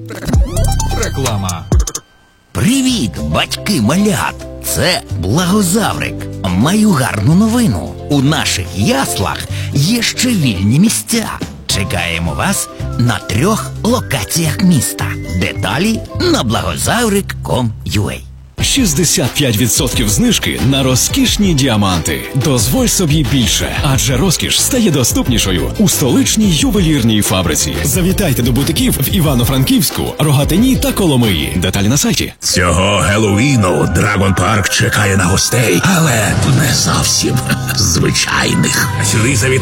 Реклама. Привіт, батьки малят! Це Благозаврик. Маю гарну новину. У наших яслах є ще вільні місця. Чекаємо вас на 3 локаціях міста. Деталі на благозаврик.com.ua. 65% знижки на розкішні діаманти. Дозволь собі більше, адже розкіш стає доступнішою у столичній ювелірній фабриці. Завітайте до бутиків в Івано-Франківську, Рогатині та Коломиї. Деталі на сайті. Цього Геловіну Драгон Парк чекає на гостей, але не зовсім звичайних. Сюди завітайте